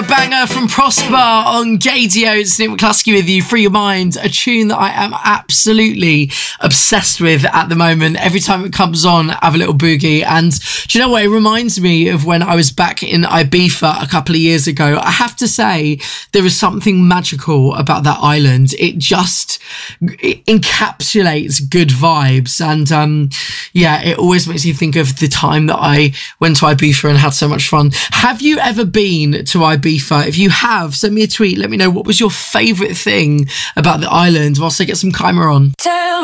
banger from Prosper on Gaydio. It's Nick McCluskey with you. Free Your Mind, a tune that I am absolutely obsessed with at the moment. Every time it comes on, I have a little boogie. And do you know what? It reminds me of when I was back in Ibiza a couple of years ago. I have to say, there is something magical about that island. It encapsulates good vibes. And it always makes you think of the time that I went to Ibiza and had so much fun. Have you ever been to Ibiza? If you have, send me a tweet. Let me know what was your favourite thing about the island whilst I get some Khyma on.